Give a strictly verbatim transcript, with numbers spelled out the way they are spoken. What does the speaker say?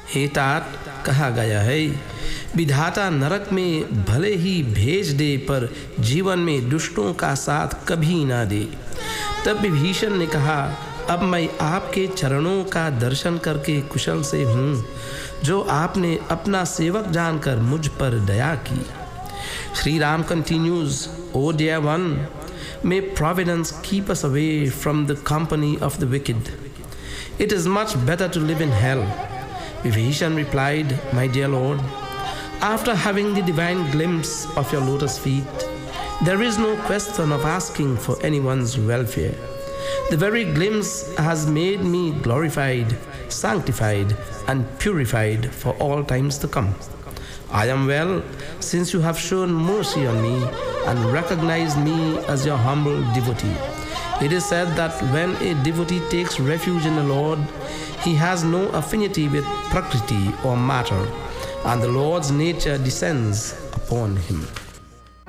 हे तात, कहा गया है, विधाता नरक में भले ही भेज दे पर जीवन में दुष्टों का साथ कभी ना दे। तब विभीषण ने कहा, अब मैं आपके चरणों का दर्शन करके कुशल से हूँ, जो आपने अपना सेवक जानकर मुझ पर दया की। Sri Ram continues, O dear one, may providence keep us away from the company of the wicked. It is much better to live in hell. Vibhishan replied, My dear Lord, after having the divine glimpse of your lotus feet, there is no question of asking for anyone's welfare. The very glimpse has made me glorified, sanctified, and purified for all times to come. I am well, since you have shown mercy on me and recognized me as your humble devotee. It is said that when a devotee takes refuge in the Lord, he has no affinity with Prakriti or matter, and the Lord's nature descends upon him.